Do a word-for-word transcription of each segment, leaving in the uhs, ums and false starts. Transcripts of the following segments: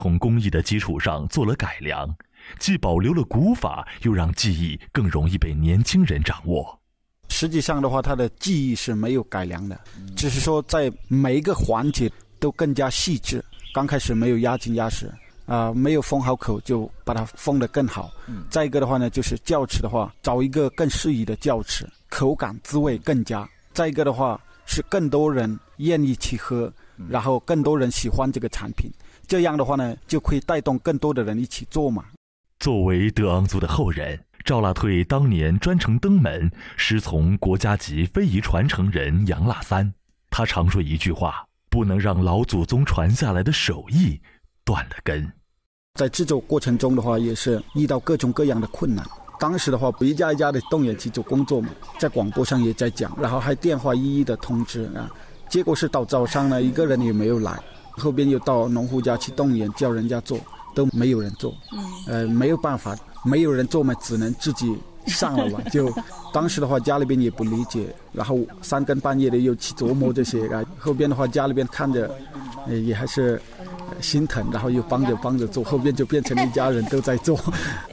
从工艺的基础上做了改良，既保留了古法，又让技艺更容易被年轻人掌握。 实际上的话，它的技艺是没有改良的，只是说在每一个环节都更加细致。刚开始没有压紧压实啊、呃，没有封好口，就把它封得更好。嗯、再一个的话呢，就是教齿的话，找一个更适宜的教齿，口感滋味更佳。再一个的话，是更多人愿意去喝，然后更多人喜欢这个产品。这样的话呢，就可以带动更多的人一起做嘛。 作为德昂族的后人，赵腊退当年专程登门，师从国家级非遗传承人杨腊三。他常说一句话：不能让老祖宗传下来的手艺断了根。 在制作过程中的话，也是遇到各种各样的困难。当时的话，一家一家的动员去做工作嘛，在广播上也在讲，然后还电话一一的通知啊。结果是到早上呢，一个人也没有来，后边又到农户家去动员，叫人家做，都没有人做。呃，没有办法，没有人做嘛，只能自己上了吧。就当时的话，家里边也不理解，然后三更半夜的又去琢磨这些啊。后边的话，家里边看着，呃、也还是。心疼，然后又帮着帮着做，后边就变成一家人都在做。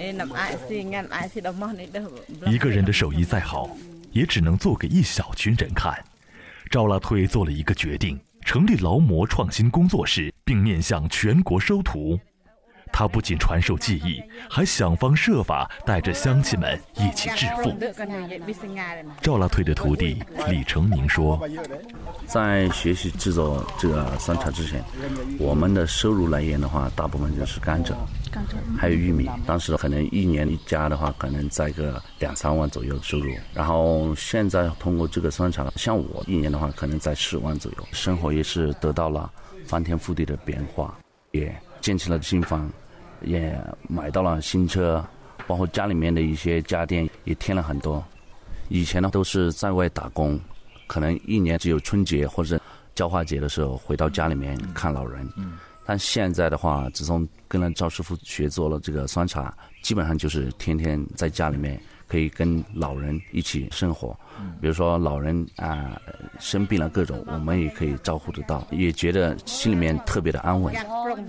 一个人的手艺再好，也只能做给一小群人看。赵腊退做了一个决定，成立劳模创新工作室，并面向全国收徒。他不仅传授技艺，还想方设法带着乡亲们一起致富。赵腊退的徒弟李成明说， 在学习制作这个酸茶之前，我们的收入来源的话，大部分就是甘蔗，还有玉米。当时可能一年一家的话，可能在个两三万左右的收入。然后现在通过这个酸茶，像我一年的话，可能在十万左右，生活也是得到了翻天覆地的变化，也建起了新房，也买到了新车，包括家里面的一些家电也添了很多。以前呢都是在外打工，可能一年只有春节或者交化节的时候回到家里面看老人。嗯、但现在的话，自从跟了赵师傅学做了这个酸茶，基本上就是天天在家里面可以跟老人一起生活。比如说老人啊、呃、生病了各种，我们也可以照顾得到，也觉得心里面特别的安稳。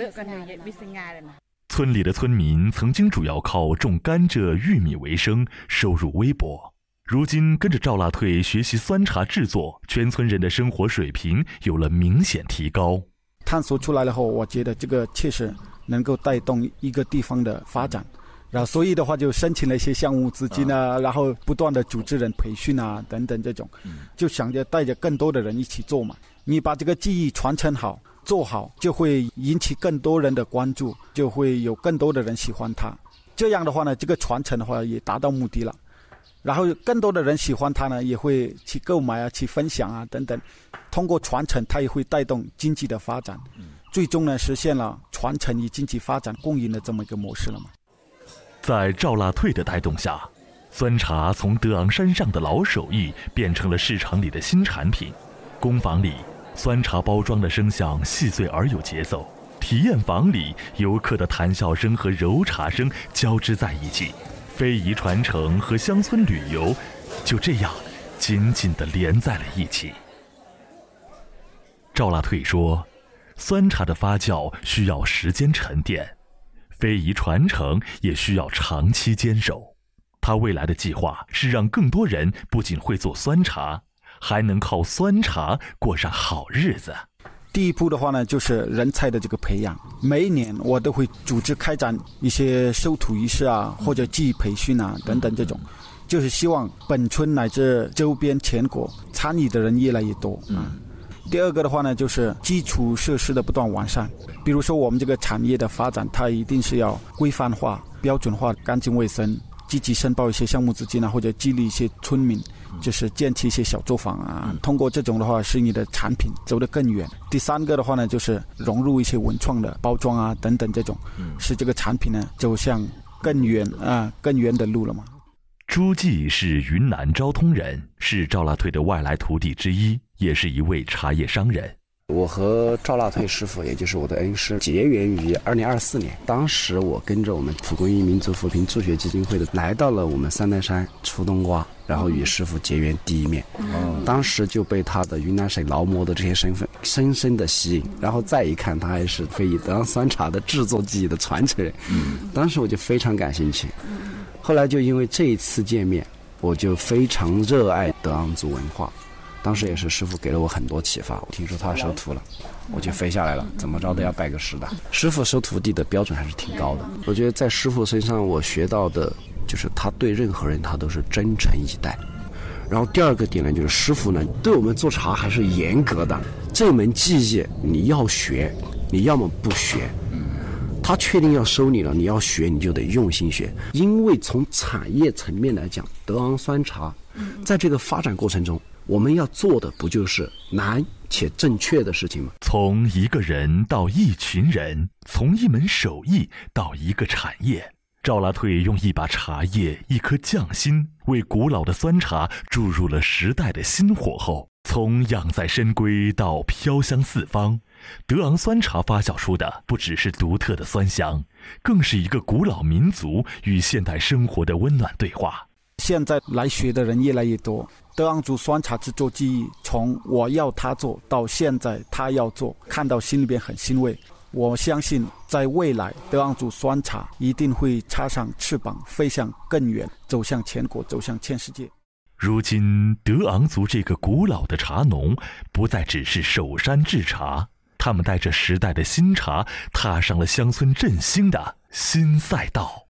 村里的村民曾经主要靠种甘蔗、玉米为生，收入微薄。如今跟着赵腊退学习酸茶制作，全村人的生活水平有了明显提高。 探索出来了后，我觉得这个确实能够带动一个地方的发展。然后所以的话就申请了一些项目资金啊，然后不断的组织人培训啊等等这种，就想着带着更多的人一起做嘛。你把这个技艺传承好做好，就会引起更多人的关注，就会有更多的人喜欢它。这样的话呢，这个传承的话也达到目的了。然后更多的人喜欢它呢，也会去购买啊，去分享啊等等。通过传承，它也会带动经济的发展，最终呢实现了传承与经济发展共赢的这么一个模式了嘛。 在赵腊退的带动下，酸茶从德昂山上的老手艺变成了市场里的新产品。工坊里，酸茶包装的声响细碎而有节奏；体验房里，游客的谈笑声和揉茶声交织在一起，非遗传承和乡村旅游就这样紧紧地连在了一起。赵腊退说，酸茶的发酵需要时间沉淀，非遗传承也需要长期坚守。他未来的计划是让更多人不仅会做酸茶，还能靠酸茶过上好日子。 第一步的话呢，就是人才的这个培养。每一年我都会组织开展一些收徒仪式啊，或者技艺培训啊等等这种，就是希望本村乃至周边全国参与的人越来越多。嗯。第二个的话呢，就是基础设施的不断完善。比如说我们这个产业的发展，它一定是要规范化、标准化、干净卫生，积极申报一些项目资金啊，或者激励一些村民，就是建起一些小作坊啊。通过这种的话，使你的产品走得更远。第三个的话呢，就是融入一些文创的包装啊等等这种，使这个产品呢走向更远啊更远的路了嘛。 朱继是云南昭通人，是赵腊退的外来徒弟之一，也是一位茶叶商人。 我和赵腊退师傅，也就是我的恩师，结缘于二零二四年。当时我跟着我们蒲公英民族扶贫助学基金会的，来到了我们三台山出冬瓜，然后与师傅结缘第一面。嗯、当时就被他的云南省劳模的这些身份深深的吸引，然后再一看，他还是非遗德昂酸茶的制作技艺的传承人。嗯、当时我就非常感兴趣。后来就因为这一次见面，我就非常热爱德昂族文化。当时也是师傅给了我很多启发，我听说他收徒了，我就飞下来了，怎么着都要拜个师的。师傅收徒弟的标准还是挺高的，我觉得在师傅身上我学到的就是他对任何人他都是真诚以待。然后第二个点呢，就是师傅呢对我们做茶还是严格的，这门技艺你要学，你要么不学。他确定要收你了，你要学你就得用心学，因为从产业层面来讲，德昂酸茶在这个发展过程中，我们要做的不就是难且正确的事情吗？ 从一个人到一群人，从一门手艺到一个产业，赵腊退用一把茶叶、一颗匠心，为古老的酸茶注入了时代的新火候。从养在深闺到飘香四方，德昂酸茶发酵出的不只是独特的酸香，更是一个古老民族与现代生活的温暖对话。 现在来学的人越来越多，德昂族酸茶制作技艺从我要他做到现在他要做，看到心里边很欣慰。我相信在未来，德昂族酸茶一定会插上翅膀飞向更远，走向全国，走向全世界。 如今德昂族这个古老的茶农不再只是守山制茶，他们带着时代的新茶，踏上了乡村振兴的新赛道。